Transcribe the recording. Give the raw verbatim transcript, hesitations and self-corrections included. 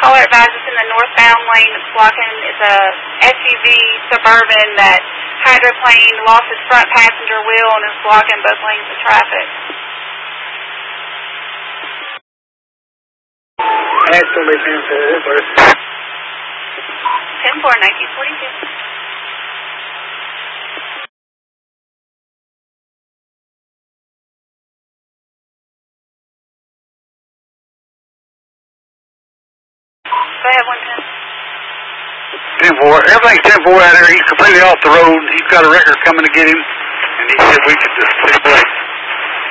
Caller advised us in the northbound lane that's blocking is a S U V Suburban that hydroplaned, lost its front passenger wheel, and is blocking both lanes of traffic. That's going to be ten four, please. ten four, nineteen forty-two. Go ahead, one ten. ten four. Everything's ten four out here. He's completely off the road. He's got a wrecker coming to get him, and he said we could just take a break.